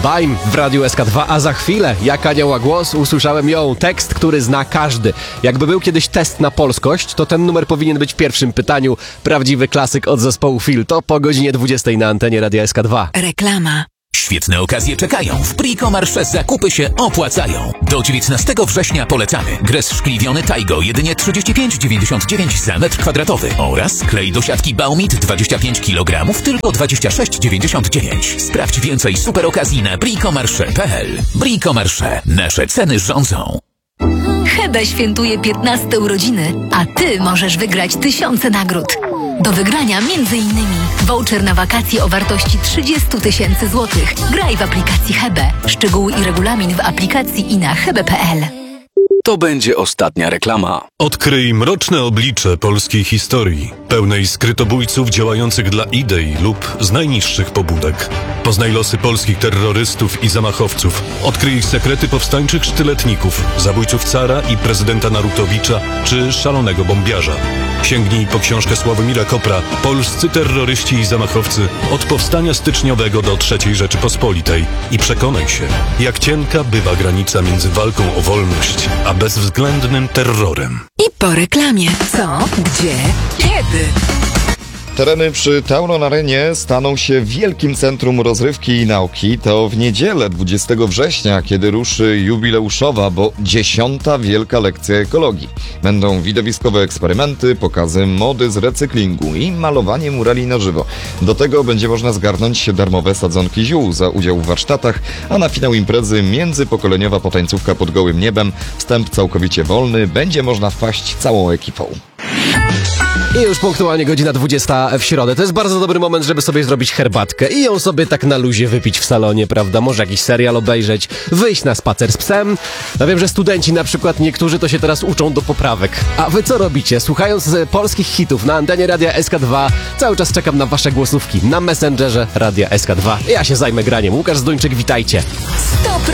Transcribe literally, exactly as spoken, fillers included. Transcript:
Baim w Radiu S K dwa, a za chwilę jak anioła głos usłyszałem ją. Tekst, który zna każdy. Jakby był kiedyś test na polskość, to ten numer powinien być w pierwszym pytaniu. Prawdziwy klasyk od zespołu Feel. To po godzinie dwudziestej na antenie Radia S K dwa. Reklama. Świetne okazje czekają. W Bricomarché zakupy się opłacają. Do dziewiętnastego września polecamy gres szkliwiony Taigo jedynie trzydzieści pięć dziewięćdziesiąt dziewięć za metr kwadratowy oraz klej do siatki Baumit dwadzieścia pięć kilogramów tylko dwadzieścia sześć dziewięćdziesiąt dziewięć. Sprawdź więcej super okazji na bricomarché kropka p l. Bricomarché. Nasze ceny rządzą. Hebe świętuje piętnaste urodziny, a Ty możesz wygrać tysiące nagród. Do wygrania między innymi voucher na wakacje o wartości trzydzieści tysięcy złotych. Graj w aplikacji Hebe. Szczegóły i regulamin w aplikacji i na hebe kropka p l. To będzie ostatnia reklama. Odkryj mroczne oblicze polskiej historii, pełnej skrytobójców działających dla idei lub z najniższych pobudek. Poznaj losy polskich terrorystów i zamachowców. Odkryj ich sekrety powstańczych sztyletników, zabójców cara i prezydenta Narutowicza czy szalonego bombiarza. Sięgnij po książkę Sławomira Kopra Polscy terroryści i zamachowcy od powstania styczniowego do trzeciej Rzeczypospolitej i przekonaj się, jak cienka bywa granica między walką o wolność a bezwzględnym terrorem. I po reklamie. Co? Gdzie? Kiedy? Tereny przy Tauron Arenie staną się wielkim centrum rozrywki i nauki. To w niedzielę dwudziestego września, kiedy ruszy jubileuszowa, bo dziesiąta wielka lekcja ekologii. Będą widowiskowe eksperymenty, pokazy mody z recyklingu i malowanie murali na żywo. Do tego będzie można zgarnąć darmowe sadzonki ziół za udział w warsztatach, a na finał imprezy międzypokoleniowa potańcówka pod gołym niebem. Wstęp całkowicie wolny, będzie można wpaść całą ekipą. I już punktualnie godzina dwudziesta w środę. To jest bardzo dobry moment, żeby sobie zrobić herbatkę i ją sobie tak na luzie wypić w salonie, prawda? Może jakiś serial obejrzeć, wyjść na spacer z psem. No wiem, że studenci na przykład, niektórzy to się teraz uczą do poprawek. A wy co robicie? Słuchając polskich hitów na antenie Radia S K dwa, cały czas czekam na wasze głosówki na Messengerze Radia S K dwa. Ja się zajmę graniem. Łukasz Zduńczyk, witajcie. sto